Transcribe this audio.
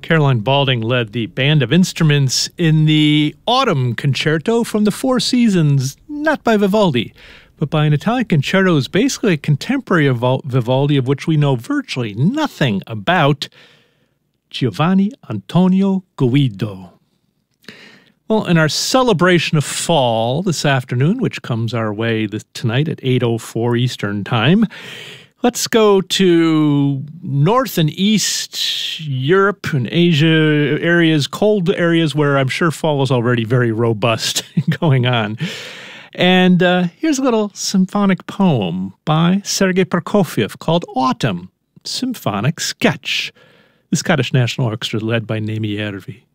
Caroline Balding led the band of instruments in the Autumn Concerto from the Four Seasons, not by Vivaldi, but by an Italian concerto who's basically a contemporary of Vivaldi, of which we know virtually nothing about, Giovanni Antonio Guido. Well, in our celebration of fall this afternoon, which comes our way tonight at 8:04 Eastern Time, let's go to North and East Europe and Asia areas, cold areas where I'm sure fall is already very robust going on. And here's a little symphonic poem by Sergei Prokofiev called Autumn, Symphonic Sketch. The Scottish National Orchestra led by Naomi Järvi.